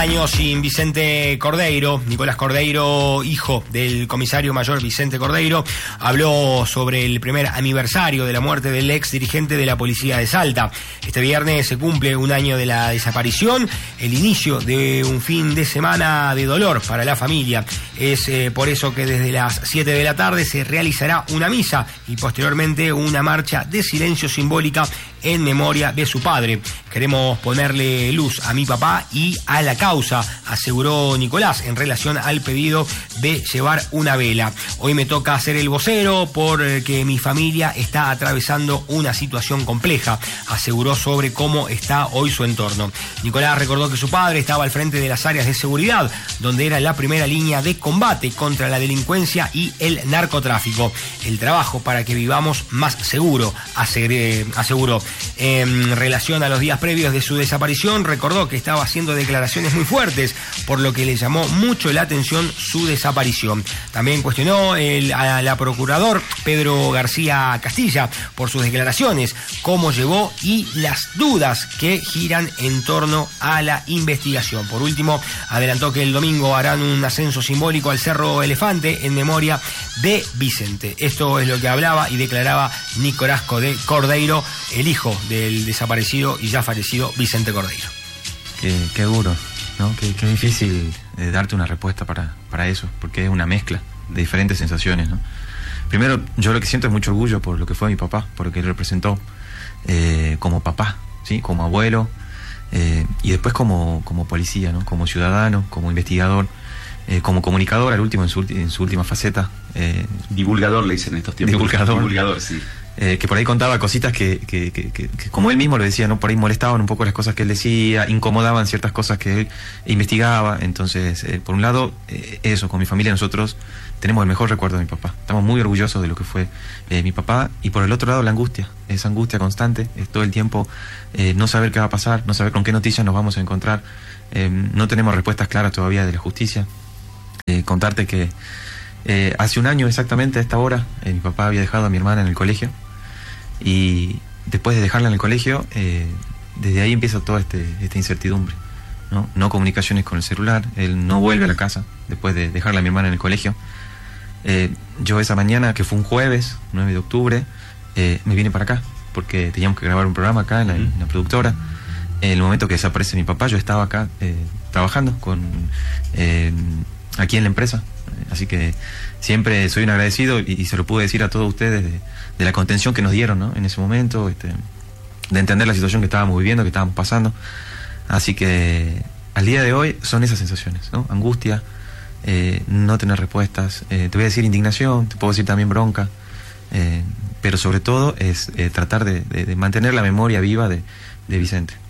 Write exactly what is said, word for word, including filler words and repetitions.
año sin Vicente Cordeiro. Nicolás Cordeiro, hijo del comisario mayor Vicente Cordeiro, habló sobre el primer aniversario de la muerte del ex dirigente de la policía de Salta. Este viernes se cumple un año de la desaparición, el inicio de un fin de semana de dolor para la familia. Es eh, por eso que desde las siete de la tarde se realizará una misa y posteriormente una marcha de silencio simbólica en memoria de su padre. Queremos ponerle luz a mi papá y a la causa, aseguró Nicolás en relación al pedido de llevar una vela. Hoy me toca ser el vocero porque mi familia está atravesando una situación compleja, aseguró sobre cómo está hoy su entorno. Nicolás recordó que su padre estaba al frente de las áreas de seguridad, donde era la primera línea de combate contra la delincuencia y el narcotráfico. El trabajo para que vivamos más seguro, aseguró. En relación a los días previos de su desaparición, recordó que estaba haciendo declaraciones muy fuertes, por lo que le llamó mucho la atención su desaparición. También cuestionó el, a la procurador Pedro García Castilla por sus declaraciones, cómo llegó y las dudas que giran en torno a la investigación. Por último, adelantó que el domingo harán un ascenso simbólico al Cerro Elefante en memoria de Vicente. Esto es lo que hablaba y declaraba Nicolás Cordeiro, el hijo del desaparecido y ya fallecido Vicente Cordeiro. Qué, qué duro, ¿no? Qué, qué difícil eh, darte una respuesta para, para eso, porque es una mezcla de diferentes sensaciones, ¿no? Primero, yo lo que siento es mucho orgullo por lo que fue mi papá, por lo que él representó eh, como papá, ¿sí? Como abuelo, eh, y después como, como policía, ¿no? Como ciudadano, como investigador, eh, como comunicador, al último en su, en su última faceta. Eh, divulgador le dicen en estos tiempos. Divulgador. Divulgador, sí. Eh, que por ahí contaba cositas que, que, que, que, que, como él mismo lo decía, ¿no? Por ahí molestaban un poco las cosas que él decía, incomodaban ciertas cosas que él investigaba. Entonces, eh, por un lado, eh, eso, con mi familia nosotros tenemos el mejor recuerdo de mi papá. Estamos muy orgullosos de lo que fue eh, mi papá. Y por el otro lado, la angustia, esa angustia constante, es todo el tiempo eh, no saber qué va a pasar, no saber con qué noticias nos vamos a encontrar. Eh, no tenemos respuestas claras todavía de la justicia. Eh, contarte que eh, hace un año exactamente a esta hora, eh, mi papá había dejado a mi hermana en el colegio. Y después de dejarla en el colegio, eh, desde ahí empieza toda este, esta incertidumbre, ¿no? No comunicaciones con el celular, él no vuelve a la casa después de dejarla a mi hermana en el colegio. Eh, yo esa mañana, que fue un jueves, nueve de octubre, eh, me vine para acá, porque teníamos que grabar un programa acá en la, en la productora. En el momento que desaparece mi papá, yo estaba acá eh, trabajando con eh, aquí en la empresa. Así que siempre soy un agradecido y, y se lo pude decir a todos ustedes de, de la contención que nos dieron, ¿no? En ese momento, este, de entender la situación que estábamos viviendo, que estábamos pasando. Así que al día de hoy son esas sensaciones, ¿no? Angustia, eh, no tener respuestas, eh, te voy a decir indignación, te puedo decir también bronca, eh, pero sobre todo es eh, tratar de, de, de mantener la memoria viva de, de Vicente.